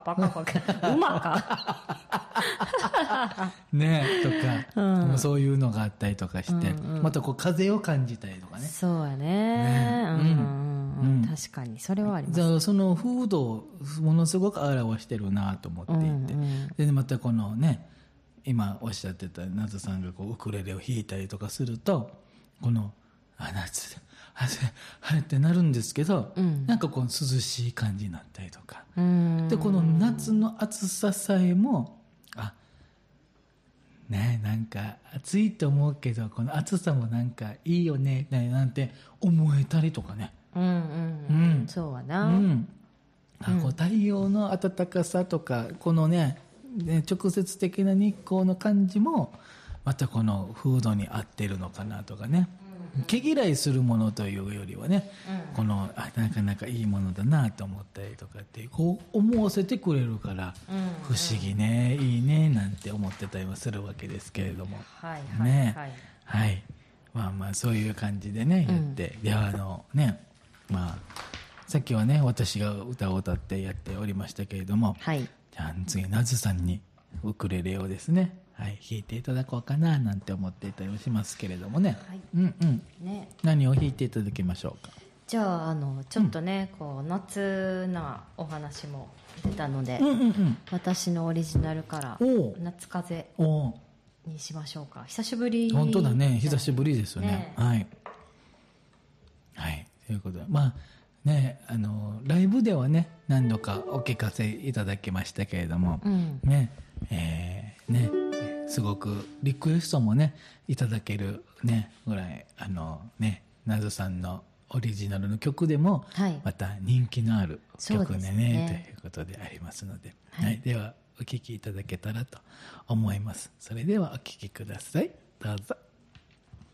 バカバカ馬かねとか、もうそういうのがあったりとかして、またこう風を感じたりとかね。 そうやね。確かにそれはあります。 その風土をものすごく表してるなと思っていて、でまたこのね今おっしゃってた夏さんがこうウクレレを弾いたりとかすると、この夏晴れってなるんですけど、なんかこう涼しい感じになったりとか、でこの夏の暑ささえもなんか暑いと思うけどこの暑さもなんかいいよねなんて思えたりとかね。 そうはな。 こう太陽の暖かさとかこのね直接的な日光の感じもまたこの風土に合ってるのかなとかね。毛嫌いするものというよりはね、このなかなかいいものだなと思ったりとかってこう思わせてくれるから、不思議ねいいねなんて思ってたりもするわけですけれども、まあそういう感じでねやって、でねさっきはね私が歌を歌ってやっておりましたけれども、じゃあ次なずさんにウクレレをですね弾いていただこうかななんて思っていたりもしますけれどもね、何を弾いていただきましょうか。 じゃあちょっとね、こう夏なお話も出たので、私のオリジナルから夏風にしましょうか。久しぶり。 本当だね、久しぶりですよね。はいということでライブではね何度かお聞かせいただきましたけれども、すごくリクエストもねいただけるねぐらいなずさんのオリジナルの曲でもまた人気のある曲でねということでありますので、ではお聴きいただけたらと思います。それではお聴きください。どうぞ。